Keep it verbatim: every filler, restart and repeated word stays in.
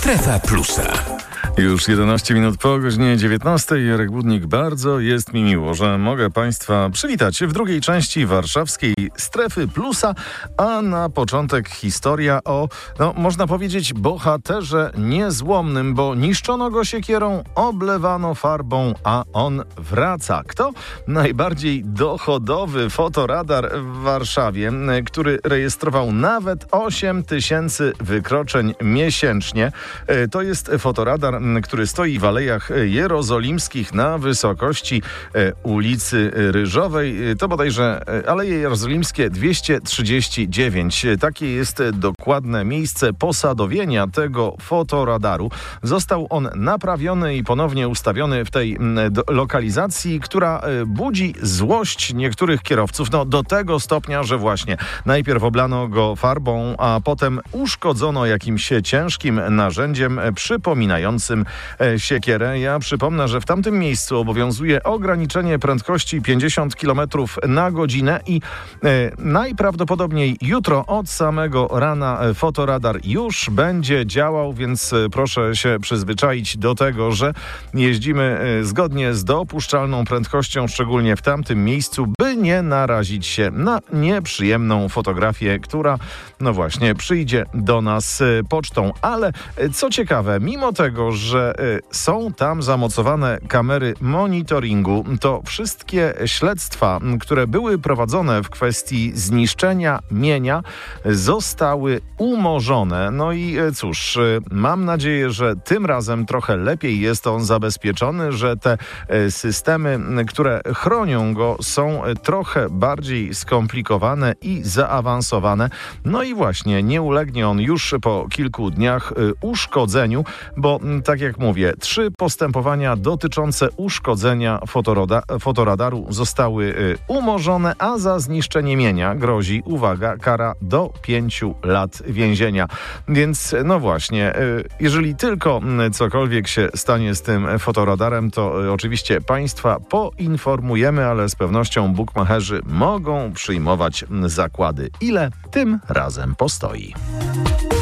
Strefa Plusa. Już jedenaście minut po godzinie dziewiętnastej. Jarek Budnik, bardzo jest mi miło, że mogę Państwa przywitać w drugiej części warszawskiej Strefy Plusa, a na początek historia o, no można powiedzieć, bohaterze niezłomnym, bo niszczono go siekierą, oblewano farbą, a on wraca. Kto? Najbardziej dochodowy fotoradar w Warszawie, który rejestrował nawet osiem tysięcy wykroczeń miesięcznie. To jest fotoradar, który stoi w Alejach Jerozolimskich na wysokości ulicy Ryżowej. To bodajże Aleje Jerozolimskie dwieście trzydzieści dziewięć. Takie jest dokładne miejsce posadowienia tego fotoradaru. Został on naprawiony i ponownie ustawiony w tej lokalizacji, która budzi złość niektórych kierowców. No do tego stopnia, że właśnie najpierw oblano go farbą, a potem uszkodzono jakimś ciężkim narzędziem przypominającym siekierę. Ja przypomnę, że w tamtym miejscu obowiązuje ograniczenie prędkości pięćdziesiąt kilometrów na godzinę i e, najprawdopodobniej jutro od samego rana fotoradar już będzie działał, więc proszę się przyzwyczaić do tego, że jeździmy e, zgodnie z dopuszczalną prędkością, szczególnie w tamtym miejscu, by nie narazić się na nieprzyjemną fotografię, która no właśnie przyjdzie do nas e, pocztą. Ale e, co ciekawe, mimo tego, że są tam zamocowane kamery monitoringu, to wszystkie śledztwa, które były prowadzone w kwestii zniszczenia mienia, zostały umorzone. No i cóż, mam nadzieję, że tym razem trochę lepiej jest on zabezpieczony, że te systemy, które chronią go, są trochę bardziej skomplikowane i zaawansowane. No i właśnie nie ulegnie on już po kilku dniach uszkodzeniu, bo tak jak mówię, trzy postępowania dotyczące uszkodzenia fotoroda, fotoradaru zostały y, umorzone, a za zniszczenie mienia grozi, uwaga, kara do pięciu lat więzienia. Więc no właśnie, y, jeżeli tylko y, cokolwiek się stanie z tym fotoradarem, to y, oczywiście Państwa poinformujemy, ale z pewnością bukmacherzy mogą przyjmować zakłady. Ile tym razem postoi?